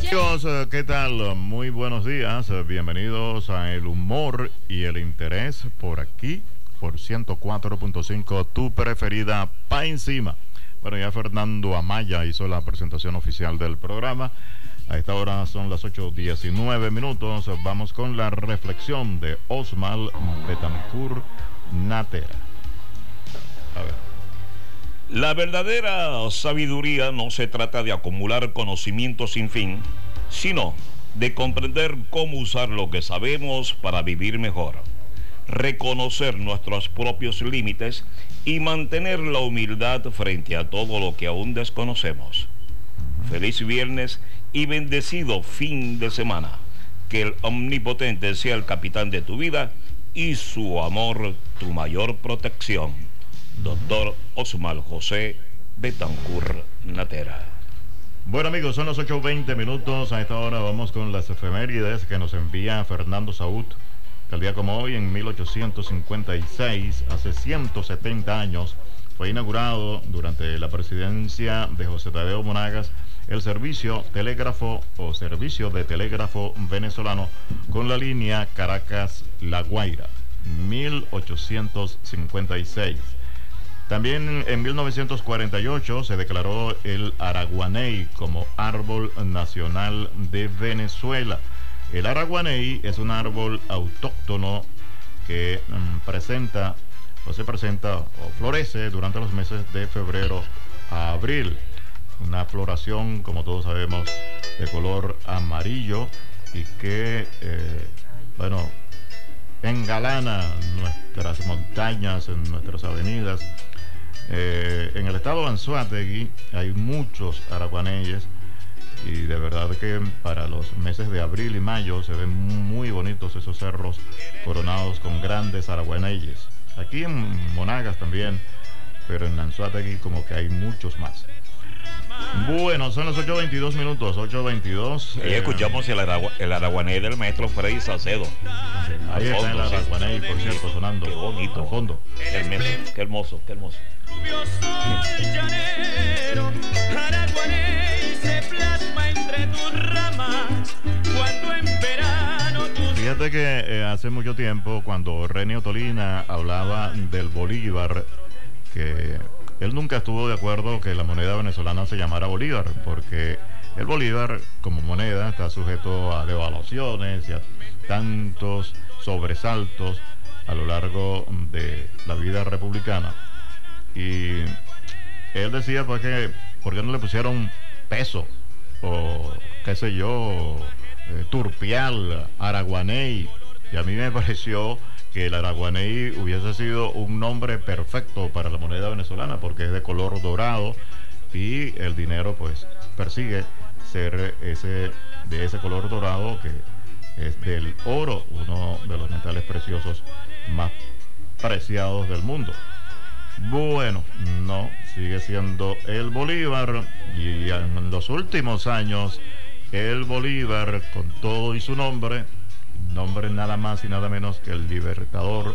Amigos, ¿qué tal? Muy buenos días. Bienvenidos a El Humor y el Interés por aquí, por 104.5, tu preferida pa' encima. Bueno, ya Fernando Amaya hizo la presentación oficial del programa. A esta hora son las 8:19. Vamos con la reflexión de Osmal Betancourt Natera. A ver. La verdadera sabiduría no se trata de acumular conocimiento sin fin, sino de comprender cómo usar lo que sabemos para vivir mejor, reconocer nuestros propios límites y mantener la humildad frente a todo lo que aún desconocemos. Feliz viernes y bendecido fin de semana. Que el Omnipotente sea el capitán de tu vida y su amor tu mayor protección. Doctor Osmal José Betancourt Natera. Bueno, amigos, son las 8:20. A esta hora vamos con las efemérides que nos envía Fernando Saúd. El día como hoy, en 1856, hace 170 años, fue inaugurado durante la presidencia de José Tadeo Monagas el servicio de telégrafo venezolano con la línea Caracas-La Guaira, 1856. También en 1948 se declaró el araguaney como árbol nacional de Venezuela. El araguaney es un árbol autóctono que se presenta o florece durante los meses de febrero a abril. Una floración, como todos sabemos, de color amarillo y que, engalana nuestras montañas, en nuestras avenidas. En el estado de Anzoátegui hay muchos araguaneyes y de verdad que para los meses de abril y mayo se ven muy bonitos esos cerros coronados con grandes araguaneyes. Aquí en Monagas también, pero en Anzoátegui como que hay muchos más. Bueno, son las 8:22, 8:22. Ahí escuchamos el araguaney del maestro Freddy Salcedo. Ahí está el araguaney, por cierto, sonando. Qué bonito. Al fondo. Qué hermoso. Fíjate que hace mucho tiempo, cuando Renio Tolina hablaba del Bolívar, que él nunca estuvo de acuerdo que la moneda venezolana se llamara Bolívar, porque el Bolívar como moneda está sujeto a devaluaciones y a tantos sobresaltos a lo largo de la vida republicana. Y él decía pues que ¿por qué no le pusieron peso o qué sé yo, turpial, araguaney? Y a mí me pareció que el araguaney hubiese sido un nombre perfecto para la moneda venezolana porque es de color dorado y el dinero pues persigue ser de ese color dorado, que es del oro, uno de los metales preciosos más preciados del mundo. Bueno, no, sigue siendo el Bolívar, y en los últimos años el Bolívar, con todo y su nombre nada más y nada menos que el Libertador,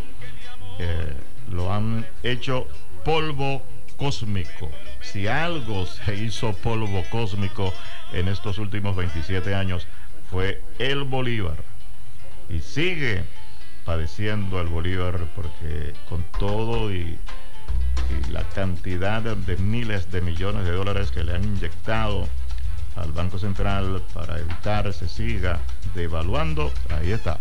lo han hecho polvo cósmico. Si algo se hizo polvo cósmico en estos últimos 27 años fue el Bolívar, y sigue padeciendo el Bolívar porque con todo y la cantidad de miles de millones de dólares que le han inyectado al Banco Central para evitar se siga devaluando, ahí está,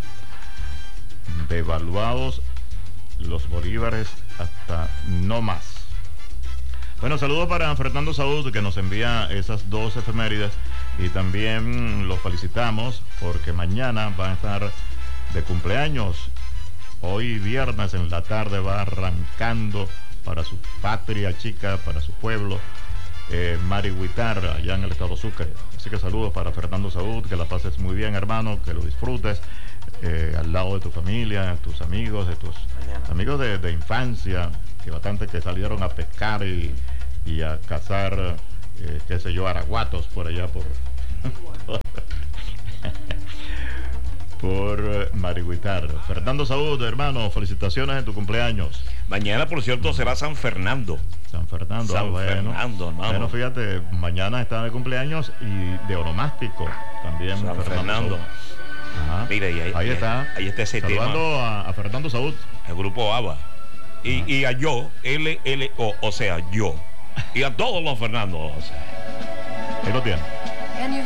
devaluados los bolívares hasta no más. Bueno, saludos para Fernando Saúd, que nos envía esas dos efemérides, y también los felicitamos porque mañana va a estar de cumpleaños. Hoy viernes en la tarde va arrancando para su patria chica, para su pueblo, Marihuitar, allá en el estado Sucre. Así que saludos para Fernando Saúd, que la pases muy bien, hermano, que lo disfrutes al lado de tu familia, tus amigos, de tus amigos de infancia, que bastante que salieron a pescar y a cazar, qué sé yo, araguatos por allá por Marihuitar. Fernando Saúd, hermano, felicitaciones en tu cumpleaños. Mañana, por cierto, será San Fernando. San Fernando. Fernando. San Fernando, hermano. Bueno, fíjate, mañana está de cumpleaños y de onomástico también. San Fernando. Ajá. Mire, y ahí está. Ahí está ese saludando tema. a Fernando Saúd. El grupo ABBA. Y a yo, LLO, o sea, yo. Y a todos los Fernandos. Ahí lo tiene.